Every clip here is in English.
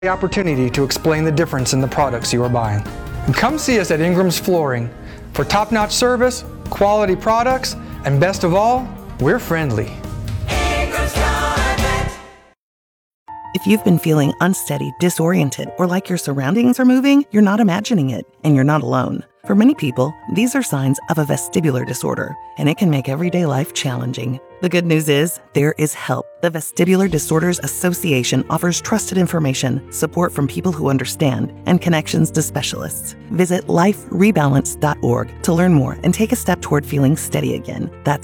the opportunity to explain the difference in the products you are buying. And come see us at Ingram's Flooring for top-notch service, quality products, and best of all, we're friendly. If you've been feeling unsteady, disoriented, or like your surroundings are moving, you're not imagining it, and you're not alone. For many people, these are signs of a vestibular disorder, and it can make everyday life challenging. The good news is, there is help. The Vestibular Disorders Association offers trusted information, support from people who understand, and connections to specialists. Visit liferebalance.org to learn more and take a step toward feeling steady again. That's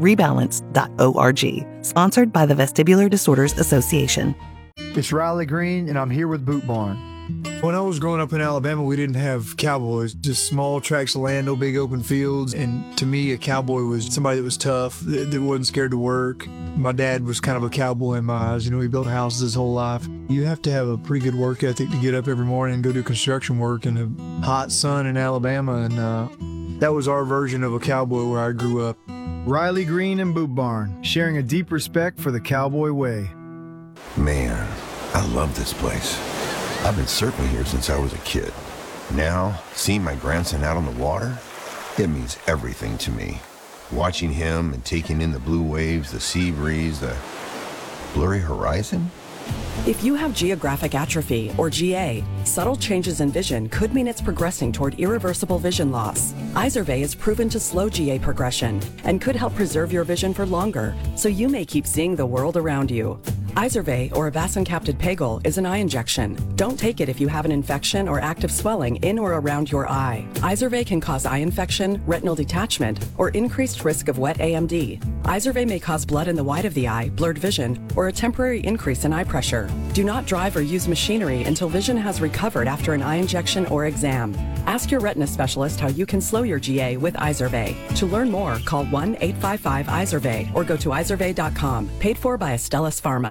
liferebalance.org. Sponsored by the Vestibular Disorders Association. It's Riley Green, and I'm here with Boot Barn. When I was growing up in Alabama, we didn't have cowboys, just small tracts of land, no big open fields. And to me, a cowboy was somebody that was tough, that wasn't scared to work. My dad was kind of a cowboy in my eyes. You know, he built houses his whole life. You have to have a pretty good work ethic to get up every morning and go do construction work in the hot sun in Alabama. And that was our version of a cowboy where I grew up. Riley Green and Boot Barn, sharing a deep respect for the cowboy way. Man, I love this place. I've been surfing here since I was a kid. Now, seeing my grandson out on the water, it means everything to me. Watching him and taking in the blue waves, the sea breeze, the blurry horizon. If you have geographic atrophy, or GA, subtle changes in vision could mean it's progressing toward irreversible vision loss. Izervay is proven to slow GA progression and could help preserve your vision for longer, so you may keep seeing the world around you. Izervay, or avacincaptad pegol, is an eye injection. Don't take it if you have an infection or active swelling in or around your eye. Izervay can cause eye infection, retinal detachment, or increased risk of wet AMD. Izervay may cause blood in the white of the eye, blurred vision, or a temporary increase in eye pressure. Do not drive or use machinery until vision has recovered after an eye injection or exam. Ask your retina specialist how you can slow your GA with Izervay. To learn more, call 1-855-IZERVAY or go to izervay.com. Paid for by Astellas Pharma.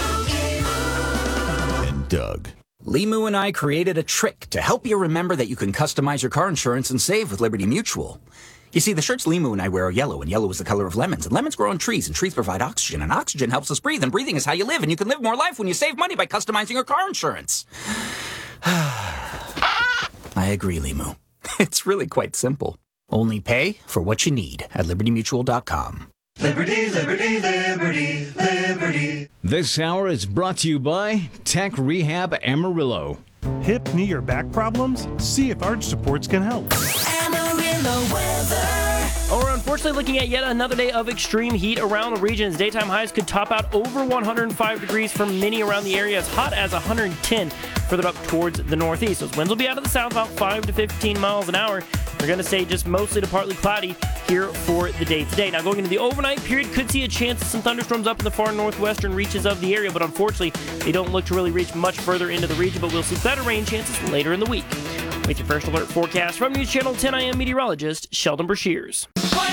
And Doug. Limu and I created a trick to help you remember that you can customize your car insurance and save with Liberty Mutual. You see, the shirts Limu and I wear are yellow, and yellow is the color of lemons. And lemons grow on trees, and trees provide oxygen, and oxygen helps us breathe, and breathing is how you live, and you can live more life when you save money by customizing your car insurance. I agree, Limu. It's really quite simple. Only pay for what you need at libertymutual.com. Liberty, liberty, liberty, liberty. This hour is brought to you by Tech Rehab Amarillo. Hip, knee, or back problems? See if Arch Supports can help. Amarillo weather. Oh, we're unfortunately looking at yet another day of extreme heat around the region as daytime highs could top out over 105 degrees for many around the area, as hot as 110 further up towards the northeast. Those winds will be out of the south about 5 to 15 miles an hour. We're going to stay just mostly to partly cloudy here for the day today. Now, going into the overnight period, could see a chance of some thunderstorms up in the far northwestern reaches of the area, but unfortunately, they don't look to really reach much further into the region, but we'll see better rain chances later in the week. With your first alert forecast from News Channel 10, I am meteorologist Sheldon Brashears.